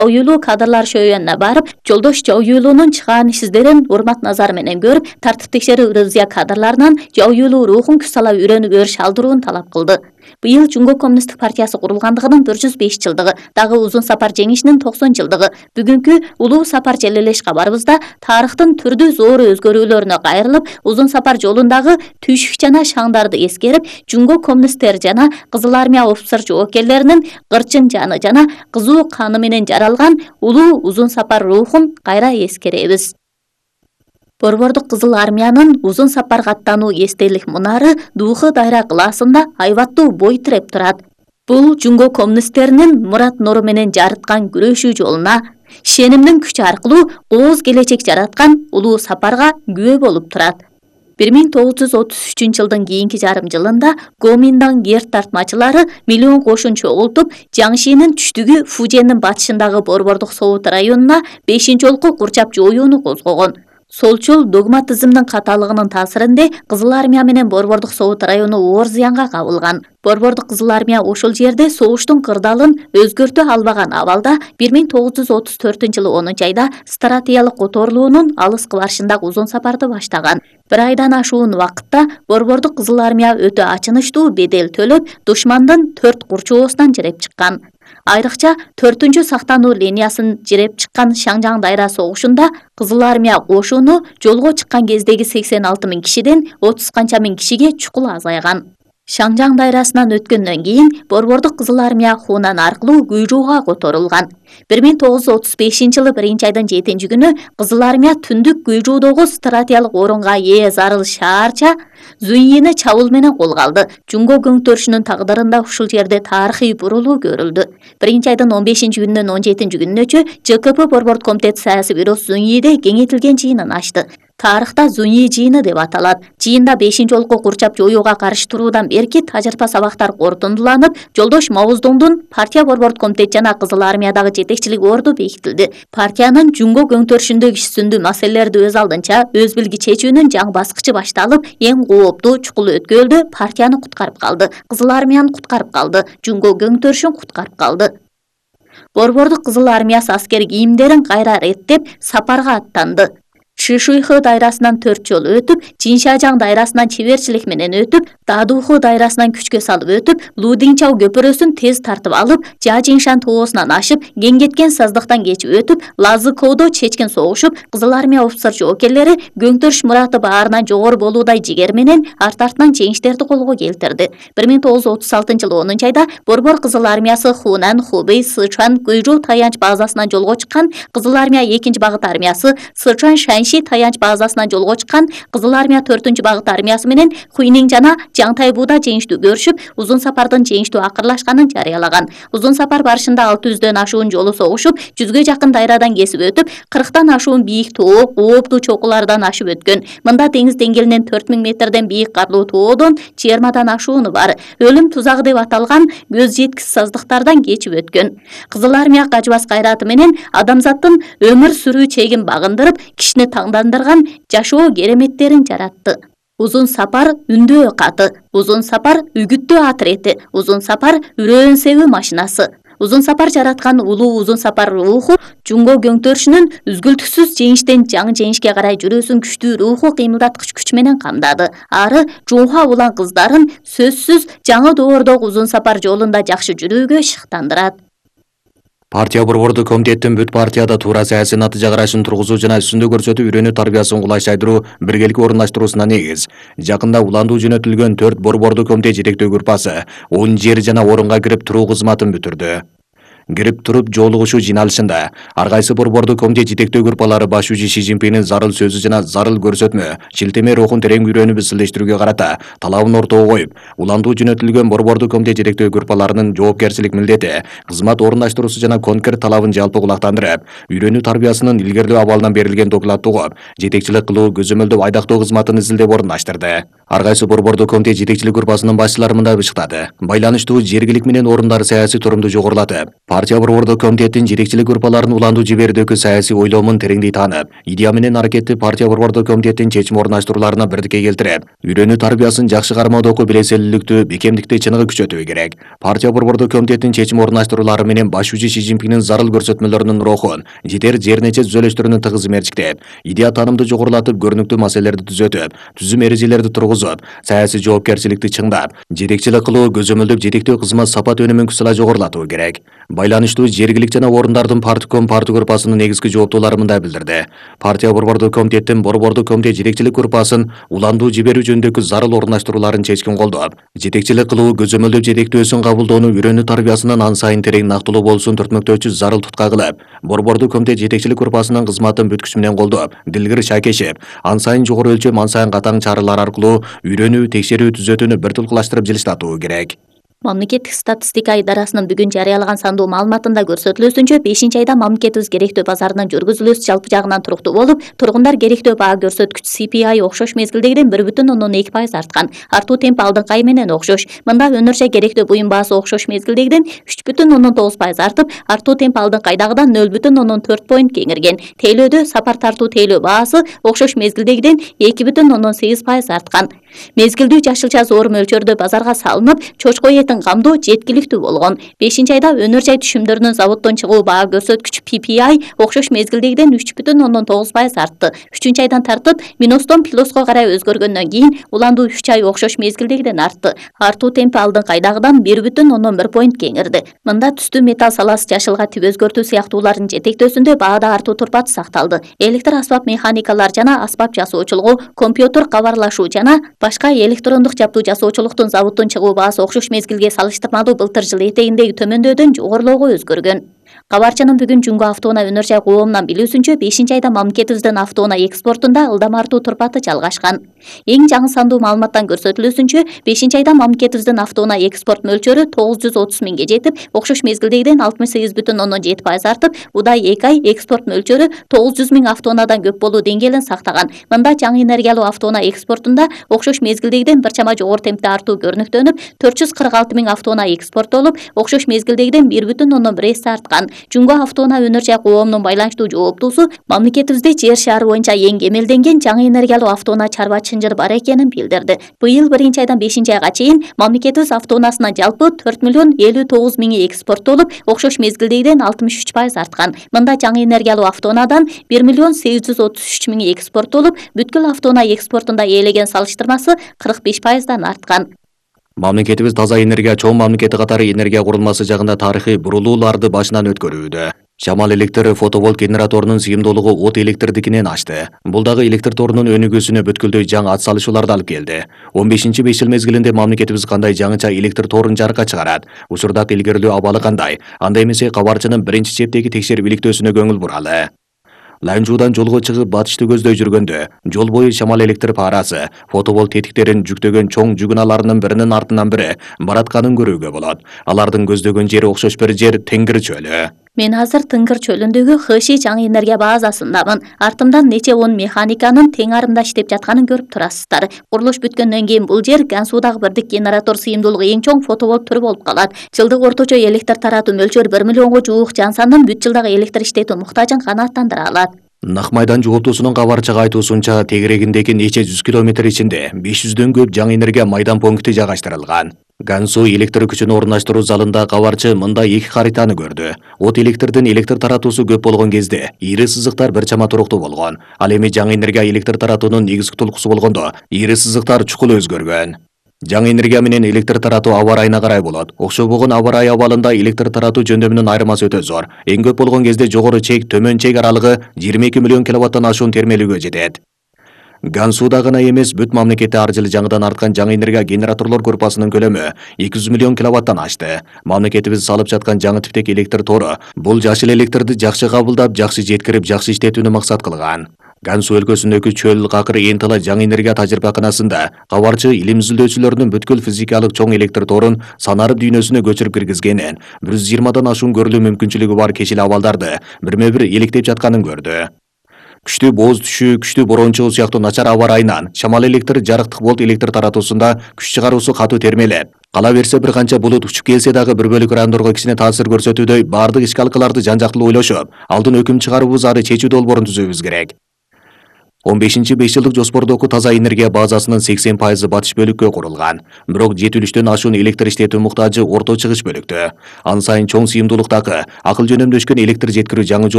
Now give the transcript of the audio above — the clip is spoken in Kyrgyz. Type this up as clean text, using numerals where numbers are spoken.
Оюлуу кадрлар шөйөнүнө барып, Жолдош Оюлуунун чыгаан ишсиздерин урмат назары менен көрүп, тартип текшерүү ревизия кадрларынан Оюлуу рухун күч сала үйрөнүп өрүш алдыруун талап кылды. Быйыл Жумго Коммунисттик партиясы курулгандыгынын 105 жылдыгы, дагы Узун сапар жеңишинин 90 жылдыгы. Бүгүнкү улуу сапар желелеш кабарыбызда тарыхтын түрдүү зор өзгөрүүлөрүнө кайрылып, Узун сапар жолундагы түйшүк жана шаңдарды эскерип, Жумго коммунисттер жана Кызыл армия офицер жоокерлеринин кырчын жаны жана кызуу каны менен жаралган улуу Узун сапар рухун кайра эскеребиз. Борбордук Кызыл армиянын Узун сапарга аттануу эстелик мунары Духы Дайра кылаасында айбаттуу бой тиреп турат. Бул Жумго коммунисттеринин мурат нуру менен жарыткан күрөшүү жолуна, ишенимдин күчү аркылуу кооз келечек жараткан улуу сапарга күбө болуп турат. 1933 жылдын кийинки жарым жылында Гоминдан ер тартмачылары миллион кошун чогултуп, Жаңшинин түштүгү Фуженин батышындагы Борбордук Совут районуна 5-олку курчап жоюуну козгогон. Солчул догматизмдин каталыгынын таасиринде Кызыл армия менен Борбордук Совут району оор зыянга кабылган. Борбордук Кызыл армия ошол жерде согуштун кырдаалын өзгөртө албаган абалда 1934 жылы 10 айда стратегиялык которулуунун алыскы барышындагы узун сапарды баштаган. Бир айдан ашуун убакытта Борбордук Кызыл армия өтө ачынычтуу бедел төлөп, душмандын 4 курчоосунан жиреп чыккан. Айрыкча 4-чү сактануу линиясын жиреп чыккан Шаңжаң дайра согушунда Кызыл армия кошуну жолго чыккан кездеги 86 000 кишиден 30 канча миң кишиге чукул азайган. Шаңжаң дайрасынан өткөндөн кийин Борбордук Кызыл армия Хунан аркылуу Гүйжууга которулган. 1935 жылы 1-айдын 7-күнү Кызыл армия түндүк Гүйжуудогу стратегиялык орунга ээ зарыл шаарча Зуньини чабуул менен колго алды. Жумго көңтөрүшүнүн тагдырында ушул жерде тарыхый бурулуу көрүлдү. 1-айдын 15-күнүнөн 17-күнүнөчө ЖКП Борбордук комитет саясий бюросу Зуньиде кеңейтилген жыйынын ачты. Тарыхта Зуньи жыйыны деп аталат. Жыйында 5-олку курчап жоюуга каршы туруудан берки тажырпа сабактар корутундуланып, Жолдош Мауздуңдун партия Борбордук комитет жана Кызыл армиядагы жетекчилик орду бекитилди. Партиянын Жумго көңтөрүшүндөгү иш сүндүү маселелерди өз алдынча өз билги чечүүнүн жаңы баскычы башталып, эң кооптуу чукул өткөлдү партияны куткарып калды. Кызыл армияны куткарып калды. Жумго көңтөрүшүн куткарып калды. Борбордук Кызыл армиясы аскер кийимдерин кайра реттеп, сапарга аттанды. Шишуйхы дайрасынан 4 жол өтүп, Чиншажаң дайрасынан чеберчилик менен өтүп, Дадуху дайрасынан күчкө салып өтүп, Лудиңчау көпүрөсүн тез тартып алып, Жажиңшан тоосунан ашып, Кеңгеткен саздыктан кечип өтүп, Лазыкоодо чечкен согушуп, Кызыл армия офицер жоокерлери Көңтөрүш мураты баарынан жогору болуудай жигер менен арт-артынан жеңиштерди колго келтирди. 1936 жылы 10 айда Борбор Кызыл армиясы Хунан, Хубей, Сычуан, Гүйжүү таянч базасынан жолго чыккан, Кызыл армия 2-чи багыт армиясы Сычуан Шанши таянч базасынан жолго чыккан, Кызыл армия 4-чү багыт армиясы менен Хуйниң жана Жаңтайбууда жеңиштүү көрүшүп, узун сапардын жеңиштүү акырлашканын жарыялаган. Узун сапар барышында 600дөн ашуун жолу согушуп, 100гө жакын дайрадан кесип өтүп, 40тан ашуун бийик тоо, ооптуу чокулардан ашып өткөн. Мында деңиз деңгээлинен 4000 метрден бийик карлуу тоодон 20дан ашууну бар. Өлүм тузагы деп аталган көз жеткис саздыктардан кечип өткөн. Кызыл армия качыбас кайраты менен адамзаттын өмүр сүрүү чегин багындырып, кишини таңдандырган жашоо кереметтерин жаратты. Узун сапар үндөө каты, узун сапар үгүттөө атрети, узун сапар үрөөн себүү машинасы. Узун сапар жараткан улуу узун сапар руху Жумго көңтөрүшүнүн үзгүлтүксүз жеңиштен жаңы жеңишке карай жүрүүсүн күчтүү руху кыймылдаткыч күч менен камдады. Ары Жумха улан кыздарын сөзсүз жаңы доордогу узун сапар жолунда жакшы жүрүүгө шыктандырат. Партия Борбордук комитеттин бүт партияда туура саясий натыйжа карашын тургузуу жана үстүндө көрсөтүп үйрөнүү тарбиясын кулайчайдыруу биргеликке орунлаштыруусуна негиз. Жакында уландуу жөнөтүлгөн 4 Борбордук комитет жетектөө группасы 10 жер жана орунга кирип туруу кызматын бүтүрдү. Кирип туруп жолугушуу жыйналышында ар кайсы Борбордук комитет жетектөө группалары башчы Ши Цзиньпиндин зарыл сөзү жана зарыл көрсөтмө, шилтеме рухун терең үйрөнүп изилдештирүүгө карата талабын ортого коюп, уландуу жөнөтүлгөн Борбордук комитет жетектөө группаларынын жоопкерчилик милдети, кызмат орундаштыруусу жана конкрет талабын жалпы кулактандырып, үйрөнүү тарбиясынын илгерлөө абалынан берилген докладды угуп, жетекчилик кылуу, көзөмөлдөп айдактоо кызматын изилдеп орундаштырды. Ар кайсы Борбордук комитет жетекчилик группасынын башчылары мындай бышыктады. Байланыштуу жергилик менен орундар саясий турумду жогорулатып, Партия борбордук комитеттин жетекчилик группаларын уландуу жиберүүдөгү саясий ойломун тереңдей таанып, идея менен аракетти партия борбордук комитеттин чечим орнаштырууларына бирдикке келтирип, үйрөнүү тарбиясын жакшы кармоодогу билеселүүлүктү, бекемдикти чыныгы күчөтүү керек. Партия борбордук комитеттин чечим орнаштыруулары менен башчы Ши Цзиньпиндин зарыл көрсөтмөлөрүнүн рухун, жетер жернече түзөлүштөрүнүн тыгыз мерчиктеп, идея таанымды жогорулатып, көрүнүктүү маселелерди түзөтүп, түзүм эрежелерди тургузуп, саясий жоопкерчиликти чыңдап, жетекчилик кылуу, көзөмөлдөп жетектөө кызмат сапат өнүмүн күсала жогорулатуу керек. Байланыштуу жергилик жана орундардын партком парты группасынын негизги жооптуулары мындай билдирди. Партия борбордук комитеттин борбордук комитет жетекчилик группасын уландуу жиберүү жөнүндөгү зарыл орундаштырууларын чечкин колдоп, жетекчилик кылуу, көзөмөлдөп жетектөөсүн кабылдоону үйрөнүү тарбиясынын ан сайын терең нактылуу болуусун төртмөктөөчү зарыл тутка кылып, борбордук комитет жетекчилик группасынын кызматын бүткүч менен колдоп, дилгир шайкешип, ан сайын жогору өлчөм, ан сайын катаң чаралар аркылуу үйрөнүү, текшерүү, түзөтүүнү бир тулкулаштырып жылыштатуу керек. Мамлекеттик статистика идарасынын бүгүн жарыялаган сандуу маалыматында көрсөтүлүүсүнчө 5-айда мамлекетибиз керектөө базарынын жүргүзүлүүсү жалпы жагынан туруктуу болуп, тургундар керектөө баа көрсөткүч CPI окшош мезгилдегиден 1,2% арткан. Артуу темп алдыңкы ай менен окшош. Мында өнөрчө керектөө буюм баасы окшош мезгилдегиден 3,9% артып, артуу темп алдыңкы айдагыдан 0,4 поинт кеңирген. Тейлөөдө сапар тартуу тейлөө баасы окшош мезгилдегиден 2,8% арткан. Мезгилдүү жашылча зоор мөлчөрдө базарга салынып, чочко этин камдоо жеткиликтүү болгон. 5-айда өнөр жай түшүмдөрүнүн заводдон чыгуу баа көрсөткүч PPI окшош мезгилдегиден 3,9% артты. 3-айдан тартып, минустон плюско карай өзгөргөндөн кийин уландуу 3 ай окшош мезгилдегиден артты. Артуу темпи алдыңкы айдагыдан 1,1 поинт кеңирди. Мында түстүү металл саласы, жашылга тип өзгөртүү сыяктуулардын жетектөөсүндө баада артуу турпаты сакталды. Электр асбап механикалар жана асбап жасоочулугу, компьютер кабарлашуу жана башка электрондук жабдуу жасоочулуктун заводдон чыгуу баасы окшош мезгилге салыштырмалуу былтыр жыл этегиндеги төмөндөдөн жогорулоого өзгөргөн. Кабарчынын бүгүн Жумго автоунаа өнөр жай коомунан билүүсүнчө 5-айда мамлекетибиздин автоунаа экспортунда ылдам артуу турпаты жалгашкан. Эң жаңы сандуу маалыматтан көрсөтүлүүсүнчө 5-айда мамлекетибиздин автоунаа экспорт мөлчөрү 930 миңге жетип, окшош мезгилдегиден 68,7% артып, удай 2 ай экспорт мөлчөрү 900 миң автоунаадан көп болуу деңгээлин сактаган. Мында жаңы энергиялуу автоунаа экспортунда окшош мезгилдегиден бир чама жогору темпте артуу көрүнүктөнүп, 446 миң автоунаа экспорттолуп, окшош мезгилдегиден 1,1% арткан. Жумго автоунаа өнөр жай коомунун байланыштуу жооптуусу мамлекетибизде жер шаары боюнча эң кемелденген жаңы энергиялуу автоунаа чарба чынжыр бар экенин билдирди. Быйыл 1-айдан 5-айга чейин мамлекетибиз автоунаасына жалпы 4,059 миңи экспорттолуп, окшош мезгилдегиден 63% арткан. Мында жаңы энергиялуу автоунаадан 1,833 миңи экспорттолуп, бүткүл автоунаа экспортунда ээлеген салыштырмасы 45%дан арткан. Мамлекетибиз таза энергия чоң мамлекети катары энергия курулмасы жагында тарыхый бурулууларды башынан өткөрүүдө. Шамал электр фотоволт генераторунун сыйымдуулугу от электрдикинен ашты. Бул дагы электр торунун өнүгүүсүнө бүткүлдөй жаңы ат салышууларды алып келди. 15-5 жыл мезгилинде мамлекетибиз кандай жаңыча электр торун жарыкка чыгарат? Учурдагы илгерилөө абалы кандай? Анда эмесе кабарчынын биринчи чептеги текшерип иликтөөсүнө көңүл буралы. Лайнжуудан жолго чыгып батышты көздөй жүргөндө, жол бою шамал электр парасы, фотоволт тетиктерин жүктөгөн чоң жүгүналарынын биринин артынан бири баратканын көрүүгө болот. Алардын көздөгөн жери окшош бир жер Тенгир чөлү. Мен азыр Тыңгыр чөлүндөгү ХШ жаңы энергия базасындамын. Артымдан нече 10 механиканын тең арымда иштеп жатканын көрүп турасыздар. Курулуш бүткөндөн кийин бул жер Гансуудагы бирдик генератор сыйымдуулугу эң чоң фотоволт түрү болуп калат. Жылдык орточо электр таратуу мөлчөрү 1 миллионго жуук жан сандын бүт жылдагы электр иштетүү муктажын канааттандыра алат. Нахмайдан жооптуусунун кабарчыга айтуусунча, тегерегиндеги нече 100 километр ичинде 500дөн көп жаңы энергия майдан пункти жайгаштырылган. Гансу электр күчүн орундаштыруу залында кабарчы мындай 2 хаританы көрдү. От электрдин электр таратуусу көп болгон кезде ири сызыктар бир чама туруктуу болгон. Ал эми жаңы энергия электр таратуунун негизги толкусу болгондо ири сызыктар чукул өзгөргөн. Жаңы энергия менен электр таратуу аба ырайына карай болот. Окшобогон аба ырайы абалында электр таратуу жөндөмүнүн айырмасы өтө зор. Эң көп болгон кезде жогору чек, төмөн чек аралыгы 22 миллион киловаттан ашуун термелүүгө жетет. Гансуда гана эмес, бүт мамлекетте ар жылы жаңыдан арткан жаңы энергия генераторлор группасынын көлөмү 200 миллион киловаттан ашты. Мамлекетибиз салып жаткан жаңы типтеги электр тору бул жашыл электрди жакшы кабылдап, жакшы жеткирип, жакшы иштетүүнү максат кылган. Гансу өлкөсүндөгү чөл, какыр, Энтала жаңы энергия тажрыйбаканасында кабарчы илим изилдөөчүлөрүнүн бүткүл физикалык чоң электр торун санарып дүйнөсүнө көчүрүп киргизгенин, 120дан ашуун көрүлүү мүмкүнчүлүгү бар кешил абалдарды бирме бир электеп жатканын көрдү. күчтүү бооз түшүү, күчтүү борон чыгуу сыяктуу начар аба ырайынан шамал электр, жарыктык болт электр таратуусунда күч чыгаруусу катуу термелеп, кала берсе бир канча булут учуп келсе дагы бір бөлүк райондорго кичине таасир көрсөтүүдөй баардык ишкалкаларды жан жактылуу ойлошуп, алдын өкүм чыгаруубуз ары чечүү долбоорун түзүүбүз керек. 15 5 жылдык жоспордогу таза энергия базасынын 80% батыш бөлүккө курулган. Бирок жетилиштен ашуун электр иштетүү муктажы орто чыгыш бөлүктө. Ан сайын чоң сыйымдуулуктагы акыл жөнөмдөшкөн электр жеткирүү жаңы